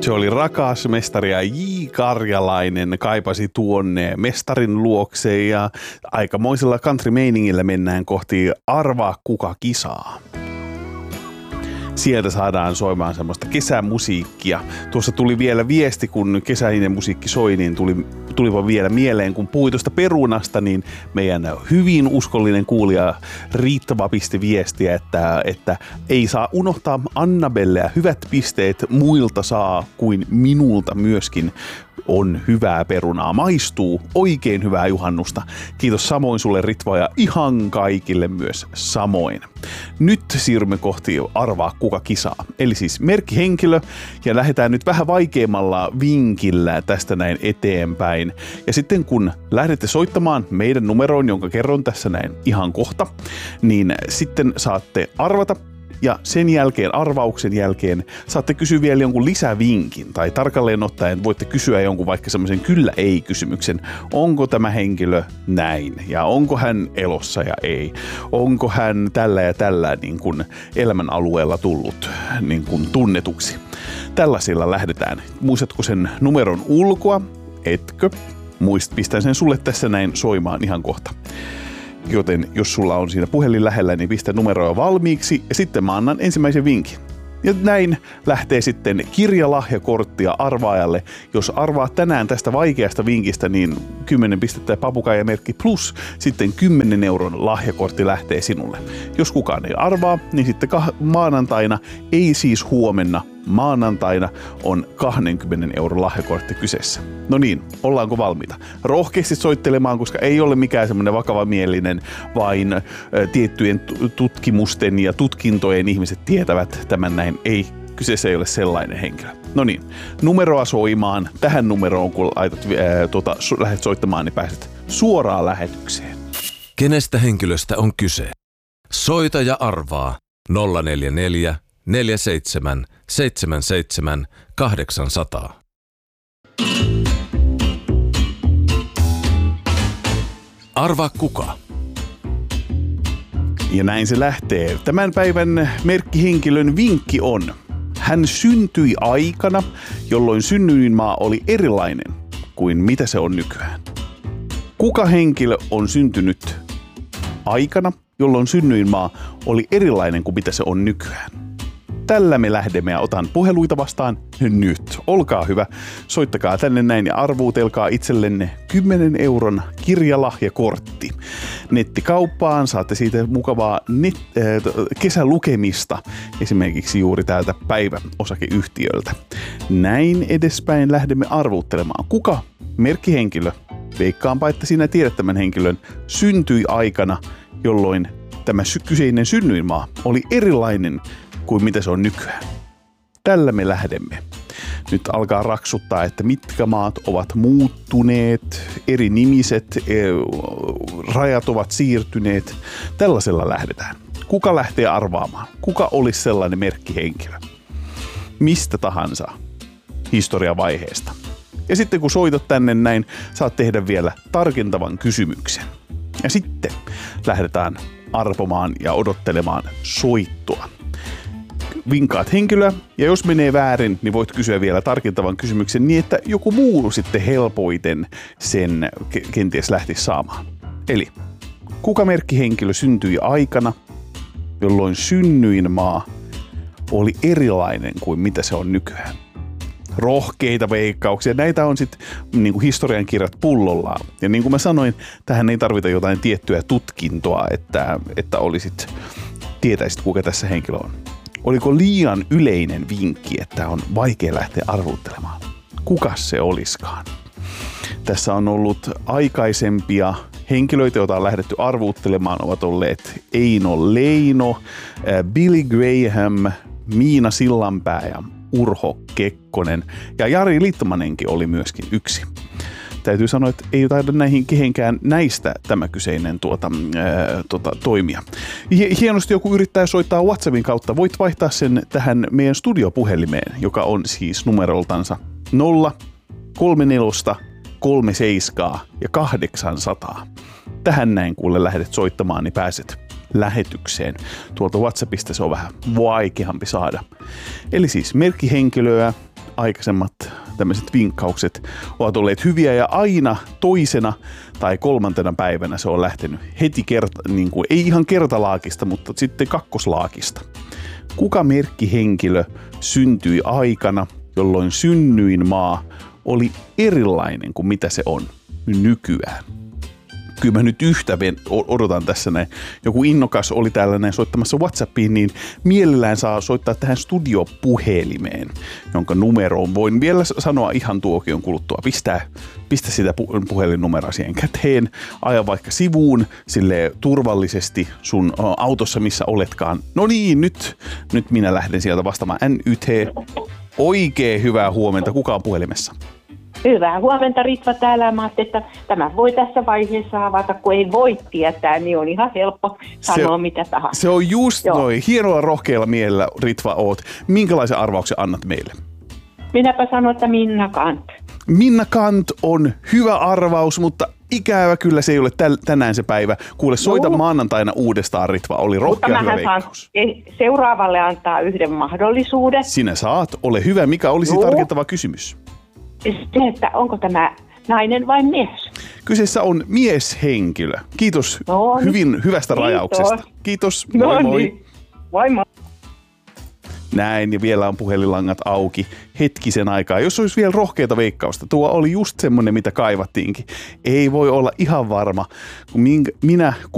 Se oli rakas mestari ja J. Karjalainen kaipasi tuonne mestarin luokse ja aikamoisella country-meiningillä mennään kohti Arvaa kuka kisaa. Sieltä saadaan soimaan semmoista kesämusiikkia. Tuossa tuli vielä viesti, kun kesäinen musiikki soi, niin tulipa vielä mieleen, kun puhui tuosta perunasta, niin meidän hyvin uskollinen kuulija Riittava pisti viestiä, että ei saa unohtaa Annabellea. Hyvät pisteet muilta saa kuin minulta myöskin. On hyvää perunaa. Maistuu oikein hyvää juhannusta. Kiitos samoin sulle Ritva ja ihan kaikille myös samoin. Nyt siirrymme kohti Arvaa kuka kisaa. Eli siis merkkihenkilö ja lähdetään nyt vähän vaikeammalla vinkillä tästä näin eteenpäin. Ja sitten kun lähdette soittamaan meidän numeroon, jonka kerron tässä näin ihan kohta, niin sitten saatte arvata. Ja sen jälkeen, arvauksen jälkeen, saatte kysyä vielä jonkun lisävinkin. Tai tarkalleen ottaen voitte kysyä jonkun vaikka semmoisen kyllä-ei-kysymyksen. Onko tämä henkilö näin? Ja onko hän elossa ja ei? Onko hän tällä ja tällä niin kuin elämän alueella tullut niin kuin tunnetuksi? Tällaisilla lähdetään. Muistatko sen numeron ulkoa? Etkö? Pistän sen sulle tässä näin soimaan ihan kohta. Joten jos sulla on siinä puhelin lähellä, niin pistä numeroa valmiiksi ja sitten mä annan ensimmäisen vinkin. Ja näin lähtee sitten kirjalahjakorttia arvaajalle. Jos arvaat tänään tästä vaikeasta vinkistä, niin 10 pistettä papukaijamerkki plus sitten 10 euron lahjakortti lähtee sinulle. Jos kukaan ei arvaa, niin sitten maanantaina, ei siis huomenna, maanantaina on 20 euron lahjakortti kyseessä. No niin, ollaanko valmiita? Rohkeasti soittelemaan, koska ei ole mikään semmoinen vakavamielinen, vain tiettyjen tutkimusten ja tutkintojen ihmiset tietävät tämän näin. Ei, kyseessä ei ole sellainen henkilö. No niin, numeroa soimaan. Tähän numeroon, kun lähdet soittamaan, niin pääset suoraan lähetykseen. Kenestä henkilöstä on kyse? Soita ja arvaa 044 47 77 800. Arvaa kuka? Ja näin se lähtee. Tämän päivän merkkihenkilön vinkki on: hän syntyi aikana, jolloin synnyinmaa oli erilainen kuin mitä se on nykyään. Kuka henkilö on syntynyt aikana, jolloin synnyinmaa oli erilainen kuin mitä se on nykyään? Tällä me lähdemme ja otan puheluita vastaan nyt. Olkaa hyvä, soittakaa tänne näin ja arvuutelkaa itsellenne 10 euron kirjalahjakortti. Nettikauppaan saatte siitä mukavaa kesälukemista, esimerkiksi juuri täältä päiväosakeyhtiöltä. Näin edespäin lähdemme arvuuttelemaan. Kuka merkkihenkilö, veikkaanpa että sinä tiedät tämän henkilön, syntyi aikana, jolloin tämä kyseinen synnyinmaa oli erilainen kuin mitä se on nykyään. Tällä me lähdemme. Nyt alkaa raksuttaa, että mitkä maat ovat muuttuneet, eri nimiset, rajat ovat siirtyneet. Tällaisella lähdetään. Kuka lähtee arvaamaan? Kuka olisi sellainen merkkihenkilö? Mistä tahansa historiavaiheesta. Ja sitten kun soitat tänne näin, saat tehdä vielä tarkentavan kysymyksen. Ja sitten lähdetään arpomaan ja odottelemaan soittoa. Vinkaat henkilöä, ja jos menee väärin, niin voit kysyä vielä tarkentavan kysymyksen niin, että joku muu sitten helpoiten sen kenties lähtisi saamaan. Eli kuka merkkihenkilö syntyi aikana, jolloin synnyinmaa oli erilainen kuin mitä se on nykyään? Rohkeita veikkauksia. Näitä on sitten niin historiankirjat pullollaan. Ja niin kuin mä sanoin, tähän ei tarvita jotain tiettyä tutkintoa, että tietäisit kuka tässä henkilö on. Oliko liian yleinen vinkki, että on vaikea lähteä arvuuttelemaan? Kukas se oliskaan? Tässä on ollut aikaisempia henkilöitä, joita on lähdetty arvuuttelemaan, ovat olleet Eino Leino, Billy Graham, Miina Sillanpää ja Urho Kekkonen. Ja Jari Litmanenkin oli myöskin yksi. Täytyy sanoa, että ei taida näihin kehenkään näistä tämä kyseinen toimia. Hienosti joku yrittää soittaa WhatsAppin kautta. Voit vaihtaa sen tähän meidän studiopuhelimeen, joka on siis numeroltansa 0, 34, 37 ja 800. Tähän näin kuule lähdet soittamaan, niin pääset lähetykseen. Tuolta WhatsAppista se on vähän vaikeampi saada. Eli siis merkkihenkilöä aikaisemmat tämmöiset vinkkaukset ovat olleet hyviä ja aina toisena tai kolmantena päivänä se on lähtenyt heti niin kuin, ei ihan kertalaakista, mutta sitten kakkoslaakista. Kuka merkkihenkilö syntyi aikana, jolloin synnyinmaa oli erilainen kuin mitä se on nykyään? Kyllä mä nyt odotan tässä näin. Joku innokas oli täällä näin soittamassa WhatsAppiin, niin mielellään saa soittaa tähän studiopuhelimeen, jonka numeroon voin vielä sanoa ihan tuokion kuluttua. Pistä sitä puhelinnumeroa siihen käteen, aja vaikka sivuun silleen turvallisesti sun autossa, missä oletkaan. No niin, nyt minä lähden sieltä vastaamaan. NYT, oikein hyvää huomenta. Kuka on puhelimessa? Hyvää huomenta, Ritva täällä. Mä ajattelin, että tämä voi tässä vaiheessa avata, kun ei voi tietää, niin on ihan helppo sanoa mitä tahansa. Se on just noin. Hienolla rohkealla mielellä, Ritva, oot. Minkälaisen arvauksen annat meille? Minäpä sanon, että Minna Kant. Minna Kant on hyvä arvaus, mutta ikävä kyllä se ei ole tänään se päivä. Kuule, soita maanantaina uudestaan, Ritva. Oli rohkea hyvä veikkaus. Seuraavalle antaa yhden mahdollisuuden. Sinä saat. Ole hyvä. Mikä olisi tarkentava kysymys? Se, että onko tämä nainen vai mies? Kyseessä on mieshenkilö. Kiitos hyvästä rajauksesta. Kiitos. Moi moi. Niin. Moi moi. Näin, ja vielä on puhelinlangat auki hetkisen aikaa. Jos olisi vielä rohkeita veikkausta, tuo oli just semmoinen, mitä kaivattiinkin. Ei voi olla ihan varma, kun minä